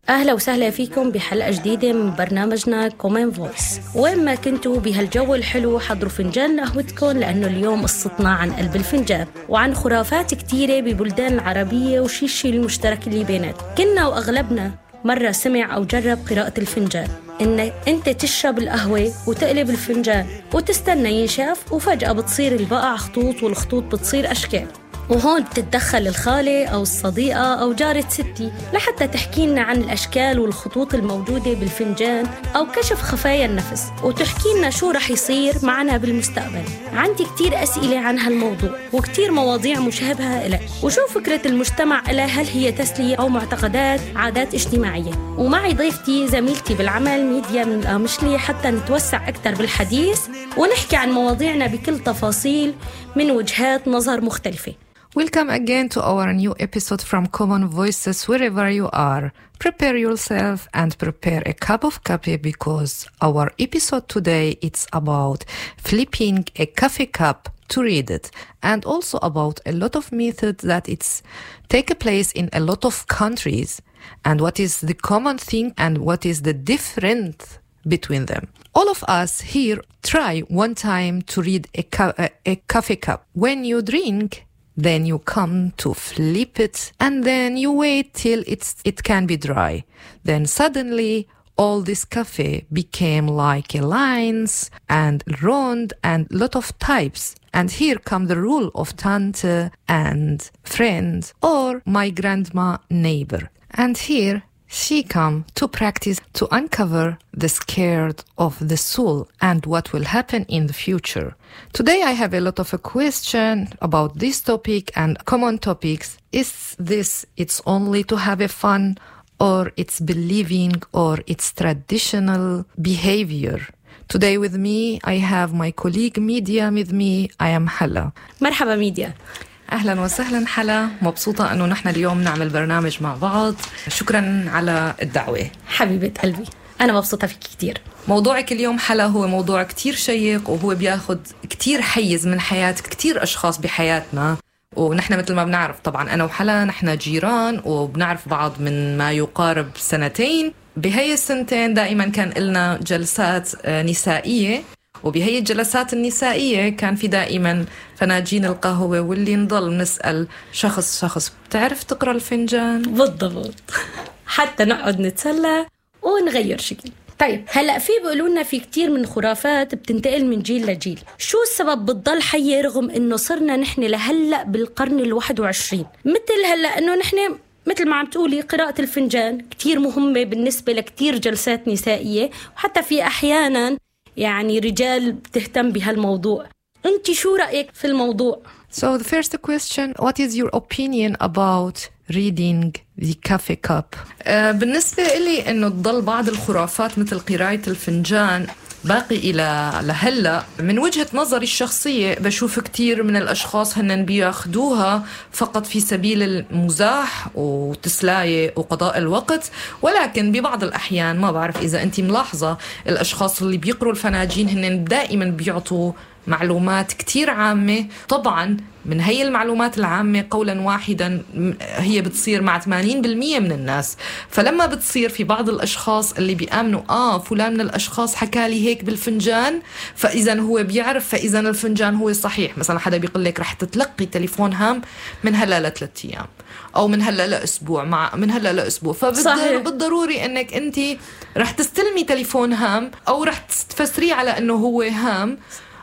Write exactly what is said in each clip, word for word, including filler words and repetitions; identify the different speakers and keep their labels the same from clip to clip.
Speaker 1: أهلا وسهلا فيكم بحلقة جديدة من برنامجنا كومن فويس. وين ما كنتوا بهالجو الحلو حضروا فنجان قهوتكم، لأنه اليوم قصتنا عن قلب الفنجان وعن خرافات كتيرة ببلدان العربية وشي الشي المشترك اللي بيناتهم. كنا وأغلبنا مرة سمع أو جرب قراءة الفنجان، إن أنت تشرب القهوة وتقلب الفنجان وتستنى ينشف، وفجأة بتصير البقع خطوط والخطوط بتصير أشكال، وهون بتتدخل الخالة أو الصديقة أو جارة ستي لحتى تحكي لنا عن الأشكال والخطوط الموجودة بالفنجان أو كشف خفايا النفس، وتحكي لنا شو رح يصير معنا بالمستقبل. عندي كتير أسئلة عن هالموضوع وكتير مواضيع مشابهة إليه، وشو فكرة المجتمع إلى هل هي تسلية أو معتقدات عادات اجتماعية. ومعي ضيفتي زميلتي بالعمل ميديا من القامشلي حتى نتوسع أكثر بالحديث ونحكي عن مواضيعنا بكل تفاصيل من وجهات نظر مختلفة.
Speaker 2: Welcome again to our new episode from Common Voices wherever you are. Prepare yourself and prepare a cup of coffee because our episode today it's about flipping a coffee cup to read it, and also about a lot of methods that it's take place in a lot of countries and what is the common thing and what is the difference between them. All of us here try one time to read a, cu- a, a coffee cup. When you drink, then you come to flip it and then you wait till it's it can be dry. Then suddenly all this coffee became like a lines and round and lot of types. And here come the rule of tante and friend or my grandma neighbor. And here she come to practice to uncover the scared of the soul and what will happen in the future. Today I have a lot of a question about this topic and common topics. Is this it's only to have a fun, or it's believing, or it's traditional behavior? Today with me I have my colleague Media with me. I am Hala.
Speaker 1: مرحبا ميديا.
Speaker 2: أهلا وسهلا حلا، مبسوطة أنه نحن اليوم نعمل برنامج مع بعض. شكرا على الدعوة
Speaker 1: حبيبة قلبي، أنا مبسوطة فيك كتير.
Speaker 2: موضوعك اليوم حلا هو موضوع كتير شيق، وهو بياخد كتير حيز من حياة كتير أشخاص بحياتنا. ونحن مثل ما بنعرف طبعا أنا وحلا نحن جيران وبنعرف بعض من ما يقارب سنتين. بهاي السنتين دائما كان لنا جلسات نسائية، وبهي الجلسات النسائية كان في دائما فناجين القهوة واللي نضل نسأل شخص شخص بتعرف تقرأ الفنجان؟
Speaker 1: بالضبط، حتى نقعد نتسلى ونغير شكل. طيب هلأ في بيقولولنا في كتير من خرافات بتنتقل من جيل لجيل، شو السبب بتضل حية رغم إنه صرنا نحن لهلأ بالقرن الواحد وعشرين؟ مثل هلأ إنه نحن مثل ما عم تقولي قراءة الفنجان كتير مهمة بالنسبة لكتير جلسات نسائية، وحتى في أحيانا يعني رجال بتهتم بهالموضوع. أنت شو رأيك في الموضوع؟
Speaker 2: So the first question, what is your opinion about reading the coffee cup? uh, بالنسبة إلي إنه تضل بعض الخرافات مثل قراءة الفنجان باقي إلى لهلأ. من وجهة نظري الشخصية بشوف كتير من الأشخاص هن بياخدوها فقط في سبيل المزاح وتسلاية وقضاء الوقت، ولكن ببعض الأحيان ما بعرف إذا أنت ملاحظة الأشخاص اللي بيقروا الفناجين هن دائما بيعطوا معلومات كتير عامة. طبعا من هي المعلومات العامة قولا واحدا هي بتصير مع ثمانين بالمية من الناس، فلما بتصير في بعض الأشخاص اللي بيآمنوا آه فلان من الأشخاص حكالي هيك بالفنجان فإذا هو بيعرف، فإذا الفنجان هو صحيح. مثلا حدا بيقول لك رح تتلقي تليفون هام من هلا لثلاث أيام أو من هلا لأسبوع، مع من هلا لأسبوع، فبالضروري أنك أنت رح تستلمي تليفون هام أو رح تفسريه على أنه هو هام.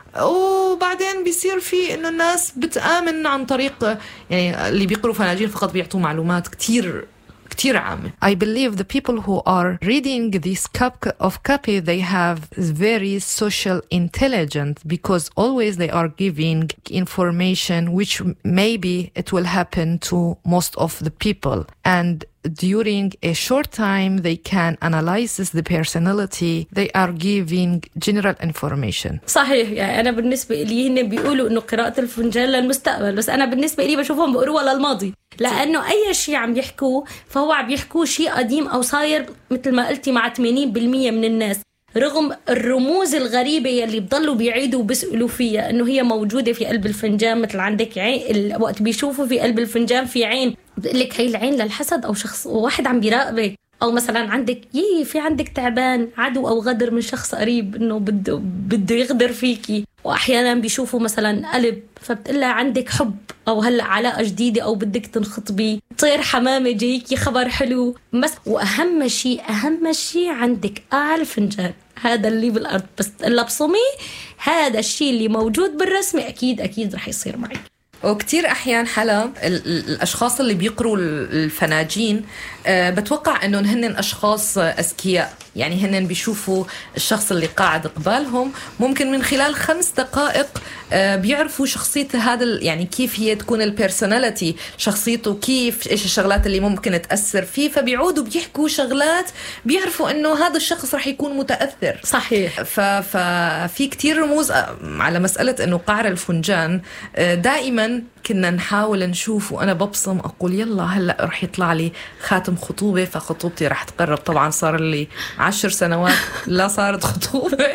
Speaker 2: وبعدين بيصير في إنه الناس بتآمن عن طريق يعني اللي بيقروا فناجين فقط بيعطوا معلومات كتير كتير عامة.
Speaker 3: I believe the people who are reading this cup of copy, they have very social intelligence because always they are giving information which maybe it will happen to most of the people. And during a short time, they can analyze the personality. They are giving general information.
Speaker 1: صحيح. يعني أنا بالنسبة لي هن بيقولوا إنه قراءة الفنجان للمستقبل، بس أنا بالنسبة لي بشوفهم بيقولوا للماضي، لأنه أي شيء عم يحكوه فهو عم يحكوه شيء قديم أو صاير مثل ما قلتي مع ثمانين بالمية من الناس، رغم الرموز الغريبة يلي بضلوا بيعيدوا وبيسألوا فيها إنه هي موجودة في قلب الفنجان. مثل عندك عين، وقت بيشوفوا في قلب الفنجان في عين، بقول لك هي العين للحسد أو شخص واحد عم بيراقبك، أو مثلا عندك يي في عندك تعبان عدو أو غدر من شخص قريب إنه بده بده يغدر فيكي، وأحيانا بيشوفوا مثلا قلب فبتقلها عندك حب أو هلأ علاقة جديدة أو بدك تنخطبي، طير حمامة جايكي خبر حلو بس. وأهم شيء أهم شيء عندك قاع الفنجان، هذا اللي بالأرض بس إلا بصمي هذا الشيء اللي موجود بالرسم أكيد أكيد رح يصير معي.
Speaker 3: وكتير أحيان حلا الأشخاص اللي بيقروا الفناجين أه بتوقع أنهم هن أشخاص أذكياء، يعني هن بيشوفوا الشخص اللي قاعد قبالهم ممكن من خلال خمس دقائق أه بيعرفوا شخصية هذا، يعني كيف هي تكون البيرسوناليتي شخصيته، كيف إيش الشغلات اللي ممكن تأثر فيه، فبيعودوا بيحكوا شغلات بيعرفوا أنه هذا الشخص رح يكون متأثر.
Speaker 1: صحيح.
Speaker 3: ففي كتير رموز على مسألة أنه قعر الفنجان. دائما كنا نحاول نشوف وأنا ببصم أقول يلا هلأ رح يطلع لي خاتم خطوبة، فخطوبتي رح تقرب. طبعا صار لي عشر سنوات لا صارت خطوبة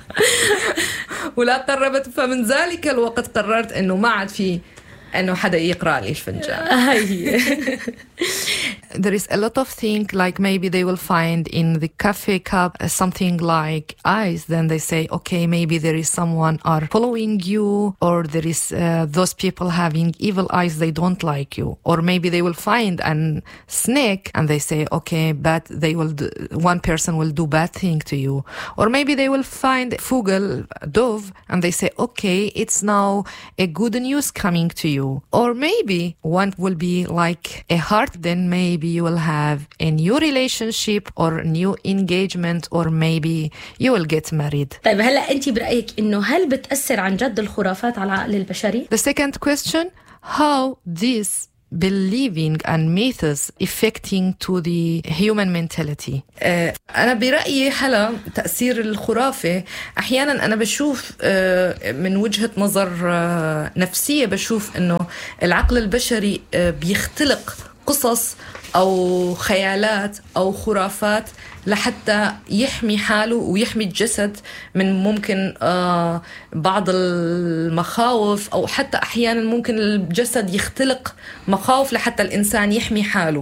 Speaker 3: ولا قربت، فمن ذلك الوقت قررت أنه ما عاد في أنه حدا يقرأ لي الفنجان.
Speaker 2: There is a lot of things, like maybe they will find in the cafe cup something like eyes, then they say okay, maybe there is someone are following you, or there is uh, those people having evil eyes, they don't like you. Or maybe they will find a snake and they say okay, but they will do, one person will do bad thing to you. Or maybe they will find fugel, dove, and they say okay, it's now a good news coming to you. Or maybe one will be like a heart, then maybe you will have a new relationship or new engagement, or maybe you will get married.
Speaker 1: طيب هلأ أنت برأيك إنه هل بتأثر عن جد الخرافات على العقل البشري؟
Speaker 2: The second question, how this believing and myths affecting to the human mentality.
Speaker 3: أنا برأيي حلا تأثير الخرافة أحيانا أنا بشوف من وجهة نظر نفسية، بشوف إنه العقل البشري بيختلق قصص أو خيالات أو خرافات لحتى يحمي حاله ويحمي الجسد من ممكن آه بعض المخاوف، أو حتى أحيانا ممكن الجسد يختلق مخاوف لحتى الإنسان يحمي حاله.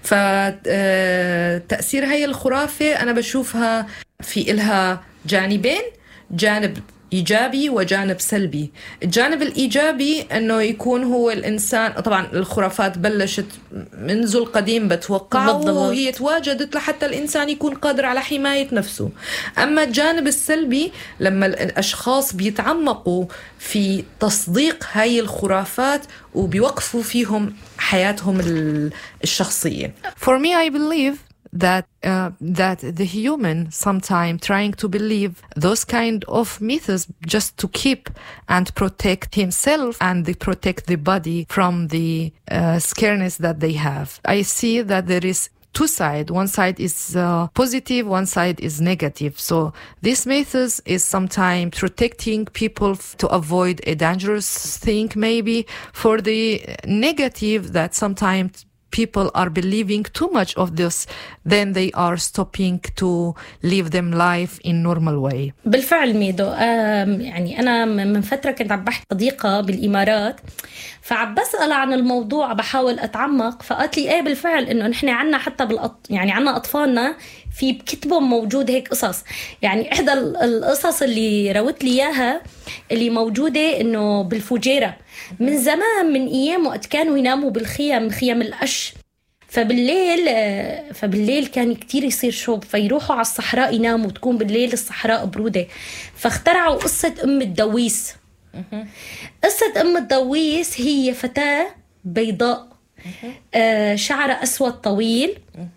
Speaker 3: فتأثير هاي الخرافة أنا بشوفها في إلها جانبين، جانب إيجابي وجانب سلبي. الجانب الإيجابي أنه يكون هو الإنسان، طبعا الخرافات بلشت منذ القديم بتوقع وهي تواجدت لحتى الإنسان يكون قادر على حماية نفسه. أما الجانب السلبي لما الأشخاص بيتعمقوا في تصديق هاي الخرافات وبيوقفوا فيهم حياتهم الشخصية.
Speaker 2: For me, I believe that uh, that the human sometimes trying to believe those kind of myths just to keep and protect himself and they protect the body from the uh, scareness that they have. I see that there is two sides. One side is uh, positive, one side is negative. So this method is sometimes protecting people f- to avoid a dangerous thing, maybe. For the negative, that sometimes people are believing too much of this, then they are stopping to live them life in normal way.
Speaker 1: بالفعل ميدو، يعني أنا من فترة كنت عم بحكي صديقة بالإمارات، فعم بسأل عن الموضوع بحاول أتعمق، فقالت لي إيه بالفعل إنه نحن عنا حتى بالأط... يعني عنا أطفالنا في بكتبهم موجود هيك قصص. يعني إحدى القصص اللي روت لي إياها اللي موجودة إنه بالفجيرة من زمان، من أيام وقت كانوا يناموا بالخيام، خيام القش، فبالليل فبالليل كان كتير يصير شوب، فيروحوا على الصحراء يناموا، تكون بالليل الصحراء برودة، فاخترعوا قصة أم الدويس. قصة أم الدويس هي فتاة بيضاء شعرها أسود طويل،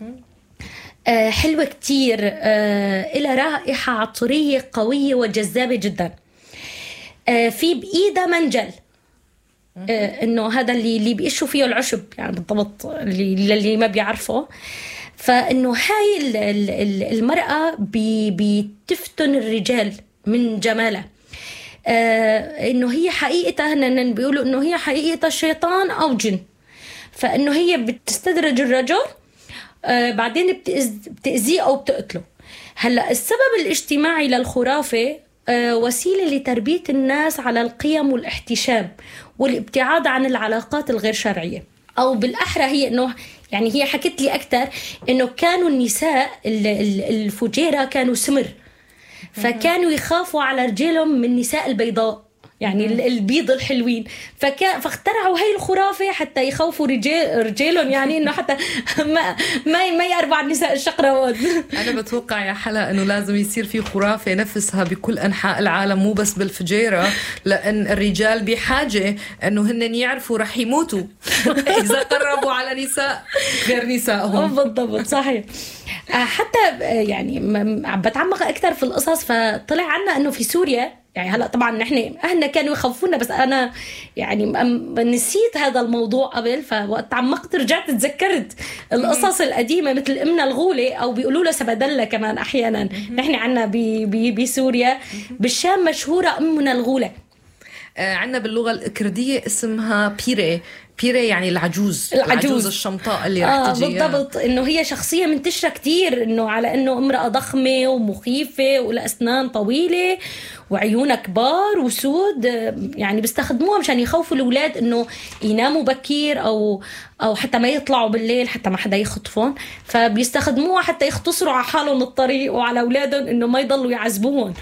Speaker 1: حلوة كتير، إلى رائحة عطرية قوية وجذابة جدا، في بإيدها منجل، إنه هذا اللي اللي بيقشوا فيه العشب يعني بالضبط اللي اللي ما بيعرفه. فإنه هاي المرأة بتفتن الرجال من جمالها، إنه هي حقيقتها هن بيقولوا إنه هي حقيقتها شيطان أو جن، فإنه هي بتستدرج الرجل بعدين بتأذيه أو بتقتله. هلأ السبب الاجتماعي للخرافة وسيلة لتربية الناس على القيم والاحتشام والابتعاد عن العلاقات الغير شرعية، أو بالأحرى هي إنه يعني هي حكت لي أكتر إنه كانوا النساء الفجيرة كانوا سمر، فكانوا يخافوا على رجالهم من النساء البيضاء، يعني البيض الحلوين، فكا فاخترعوا هاي الخرافة حتى يخوفوا رجال رجالهم، يعني إنه حتى ما ما ما يقربوا على النساء الشقراوات.
Speaker 3: أنا بتوقع يا حلا إنه لازم يصير في خرافة نفسها بكل أنحاء العالم، مو بس بالفجيرة، لأن الرجال بحاجة إنه هن يعرفوا رح يموتوا إذا قربوا على نساء غير نسائهم.
Speaker 1: بالضبط صحيح. حتى يعني بتعمق أكثر في القصص، فطلع عنا إنه في سوريا، يعني هلا طبعا نحن اهلنا كانوا يخوفونا، بس انا يعني نسيت هذا الموضوع قبل، فوقت تعمقت رجعت تذكرت القصص القديمه مثل امنا الغوله، او بيقولوا لها سبدله كمان احيانا. نحن عنا بسوريا، بالشام مشهوره امنا الغوله.
Speaker 3: عنا باللغه الكرديه اسمها بيري. بيري يعني العجوز العجوز, العجوز الشمطاء اللي راح
Speaker 1: آه
Speaker 3: تجي.
Speaker 1: بالضبط، انه هي شخصيه منتشره كتير، انه على انه امراه ضخمه ومخيفه ولها اسنان طويله وعيونها كبار وسود، يعني بيستخدموها مشان يخوفوا الاولاد انه يناموا بكير او او حتى ما يطلعوا بالليل حتى ما حدا يخطفهم، فبيستخدموها حتى يختصروا على حالهم الطريق وعلى اولادهم انه ما يضلوا يعذبوهم.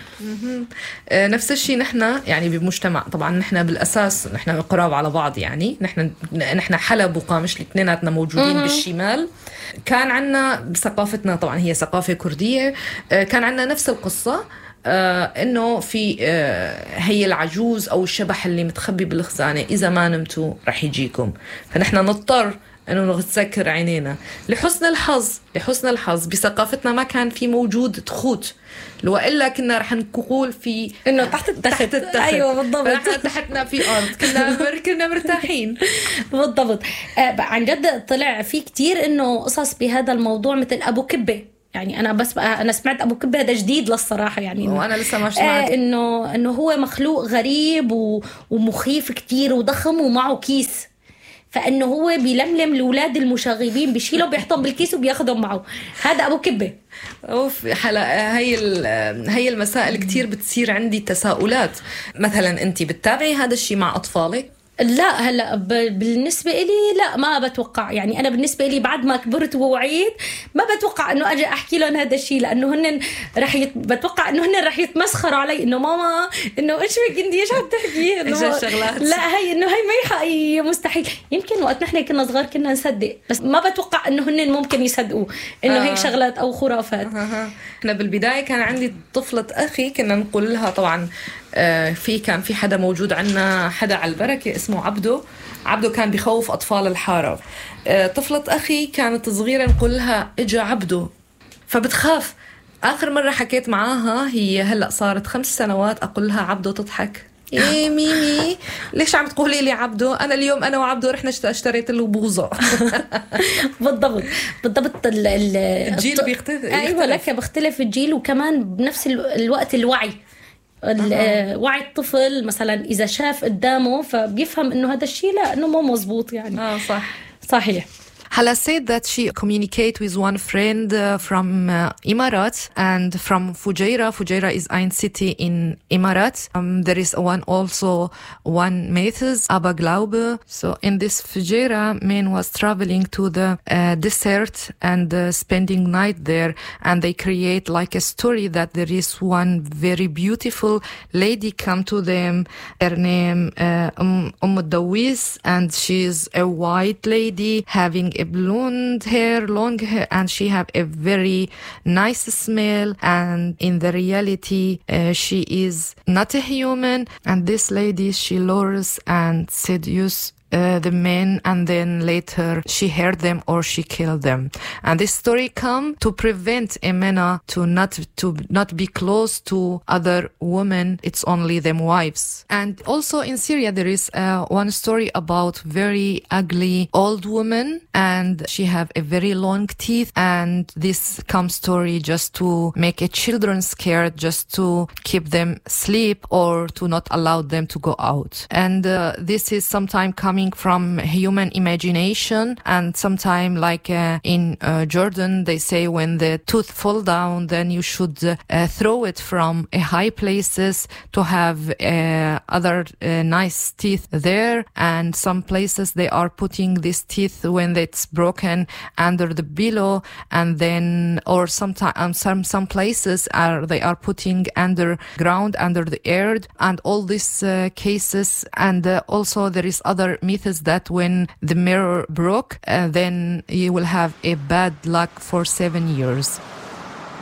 Speaker 3: نفس الشيء نحن يعني بمجتمع، طبعا نحن بالاساس نحن قراب على بعض، يعني نحن نحن حلب وقامش الاثنيناتنا موجودين مم. بالشمال. كان عنا بثقافتنا، طبعا هي ثقافة كردية، كان عنا نفس القصة، آه إنه في آه هي العجوز أو الشبح اللي متخبي بالخزانة، إذا ما نمتوا رح يجيكم، فنحن نضطر إنه نسكر عينينا. لحسن الحظ لحسن الحظ بثقافتنا ما كان في موجود تخوت، لو إلا كنا رح نقول في
Speaker 1: إنه تحت التخت.
Speaker 3: تحت التخت.
Speaker 1: أيوة بالضبط.
Speaker 3: فنحن تحتنا في أرض، كنا كنا مرتاحين.
Speaker 1: بالضبط. آه عن جد طلع في كتير إنه قصص بهذا الموضوع، مثل أبو كبة. يعني أنا بس بقى أنا سمعت أبو كبة، هذا جديد للصراحة، يعني
Speaker 3: وأنا لسه ما سمعت.
Speaker 1: آه إنه إنه هو مخلوق غريب ومخيف كتير وضخم ومعه كيس، فإنه هو بيلملم الأولاد المشاغبين، بيشيلهم بيحطهم بالكيس وبياخدهم معه. هذا أبو كبة.
Speaker 3: أوف حلا، هي هي المسائل كتير بتصير عندي تساؤلات. مثلا أنت بتتابعي هذا الشيء مع أطفالك؟
Speaker 1: لا هلا بالنسبة إلي لا، ما بتوقع. يعني أنا بالنسبة إلي بعد ما كبرت ووعيت ما بتوقع إنه أجي أحكي لهم هذا الشيء، لأنه هن رح يت... بتوقع إنه هن رح يتمسخروا علي، إنه ماما إنه إيش بك أنتي إيش عم تحكي؟
Speaker 3: إنه
Speaker 1: لا هي إنه هي ما حقيقية، مستحيل. يمكن وقت نحن كنا صغار كنا نصدق، بس ما بتوقع إنه هن ممكن يصدقوا إنه آه. هيك شغلات أو خرافات.
Speaker 3: آه. إحنا بالبداية كان عندي طفلة أخي، كنا نقول لها طبعا آه في كان في حدا موجود عنا، حدا على البركة اسمه عبده. عبده كان بيخوف أطفال الحارة. آه طفلة أخي كانت صغيرة، نقول لها إجا عبده، فبتخاف. آخر مرة حكيت معاها هي هلأ صارت خمس سنوات، أقول لها عبده، تضحك إيه ميمي ليش عم تقولي لي عبده؟ أنا اليوم أنا وعبده رحنا اشتريت له بوظة.
Speaker 1: بالضبط بالضبط.
Speaker 3: الجيل بيختلف.
Speaker 1: أيوة لك بيختلف الجيل، وكمان بنفس الوقت الوعي. وعي الطفل مثلا إذا شاف قدامه فبيفهم إنه هذا الشيء لا، إنه مو مزبوط يعني.
Speaker 3: آه صح
Speaker 1: صحيح.
Speaker 2: Hala said that she communicate with one friend uh, from uh, Emirates and from Fujairah. Fujairah is ein city in Emirates. Um, there is one also one Mathis, Abba Glaube. So in this Fujairah, man was traveling to the uh, desert and uh, spending night there, and they create like a story that there is one very beautiful lady come to them. Her name uh, Um, Umm Dawis, and she's a white lady having a blonde hair, long hair, and she have a very nice smell, and in the reality uh, she is not a human, and this lady she lures and seduce Uh, the men, and then later she hurt them or she killed them. And this story come to prevent Emena to not to not be close to other women. It's only them wives. And also in Syria there is uh, one story about very ugly old woman, and she have a very long teeth, and this come story just to make a children scared, just to keep them sleep or to not allow them to go out. And uh, this is sometime coming
Speaker 3: coming from human imagination. And sometime like uh, in uh, Jordan, they say when the tooth fall down, then you should uh, throw it from a high places to have uh, other uh, nice teeth there. And some places they are putting this teeth when it's broken under the pillow, and then or sometimes um, some some places are they are putting underground under the earth, and all these uh, cases. And uh, also there is other myths that when the mirror broke, uh, then you will have a bad luck for seven years.